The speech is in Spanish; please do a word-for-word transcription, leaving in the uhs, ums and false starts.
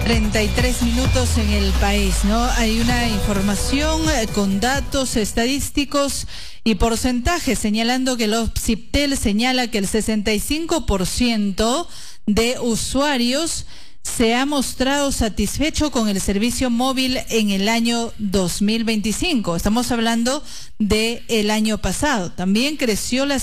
treinta y tres minutos en el país, ¿no? Hay una información eh, con datos estadísticos y porcentajes señalando que el OPSIPTEL señala que el sesenta y cinco por ciento de usuarios se ha mostrado satisfecho con el servicio móvil en el año dos mil veinticinco. Estamos hablando del año pasado. También creció la